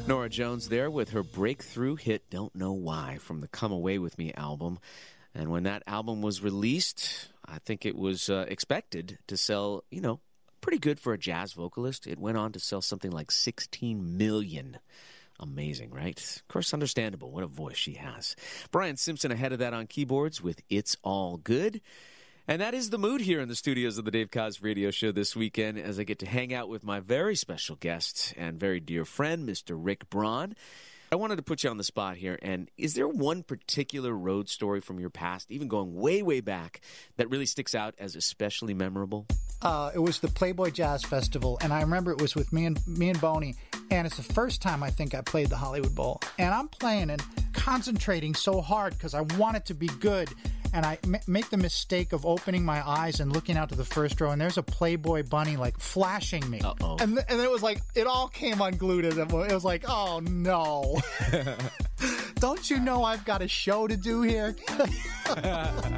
Norah Jones there with her breakthrough hit, Don't Know Why, from the Come Away With Me album. And when that album was released, I think it was expected to sell, pretty good for a jazz vocalist. It went on to sell something like 16 million. Amazing, right? Of course, understandable. What a voice she has. Brian Simpson ahead of that on keyboards with It's All Good. And that is the mood here in the studios of the Dave Koz Radio Show this weekend as I get to hang out with my very special guest and very dear friend, Mr. Rick Braun. I wanted to put you on the spot here, and is there one particular road story from your past, even going way, way back, that really sticks out as especially memorable? It was the Playboy Jazz Festival, and I remember it was with me and Boney, and it's the first time I think I played the Hollywood Bowl. And I'm playing and concentrating so hard because I want it to be good, and I make the mistake of opening my eyes and looking out to the first row, and there's a Playboy bunny, flashing me. Uh-oh. And it was like, it all came unglued. It was like, oh, no. Don't you know I've got a show to do here?